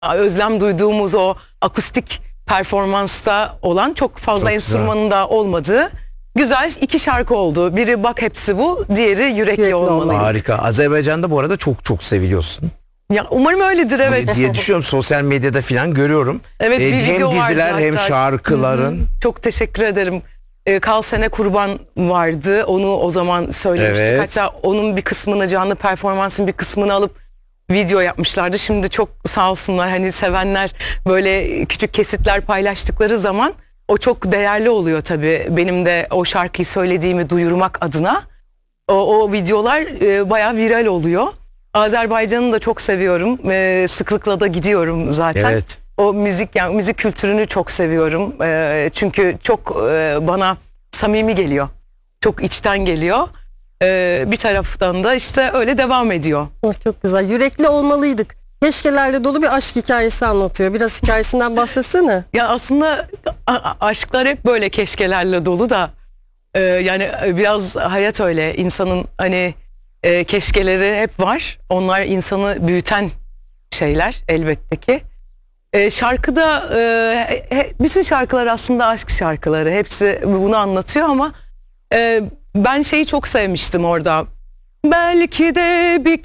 özlem duyduğumuz o akustik performansta olan çok fazla Çok enstrümanında olmadığı güzel 2 şarkı oldu. Biri Bak Hepsi Bu, diğeri Yürekli Yürekli Olmalıydı. Harika. Azerbaycan'da bu arada çok çok seviliyorsun. Ya umarım öyledir, evet. Diye düşünüyorum, sosyal medyada falan görüyorum. Evet, bir hem video vardı diziler hem hatta. şarkıların. Çok teşekkür ederim. Kal Sene Kurban vardı. Onu o zaman söylemiştik. Evet. Hatta onun bir kısmını, canlı performansın bir kısmını alıp video yapmışlardı. Şimdi çok sağ olsunlar, hani sevenler böyle küçük kesitler paylaştıkları zaman o çok değerli oluyor tabii. Benim de o şarkıyı söylediğimi duyurmak adına o videolar bayağı viral oluyor. Azerbaycan'ı da çok seviyorum. Sıklıkla da gidiyorum zaten. Evet. O müzik, yani müzik kültürünü çok seviyorum. Çünkü çok bana samimi geliyor. Çok içten geliyor. Bir taraftan da işte öyle devam ediyor. Oh, çok güzel. Yürekli olmalıydık. Keşkelerle dolu bir aşk hikayesi anlatıyor. Biraz hikayesinden bahsetsene. Ya aslında aşklar hep böyle keşkelerle dolu da yani biraz hayat öyle. İnsanın hani keşkeleri hep var. Onlar insanı büyüten şeyler elbette ki. Şarkıda bütün şarkılar aslında aşk şarkıları. Hepsi bunu anlatıyor ama ben şeyi çok sevmiştim orada. Belki de bir